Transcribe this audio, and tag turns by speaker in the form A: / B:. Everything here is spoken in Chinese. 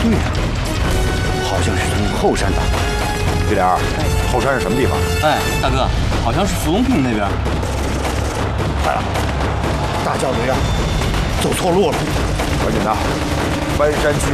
A: 对呀，好像是从后山打过来的。玉莲，后山是什么地方？
B: 哎，大哥，好像是芙蓉坪那边。
A: 坏了，大教驴啊，走错路了！赶紧的，翻山去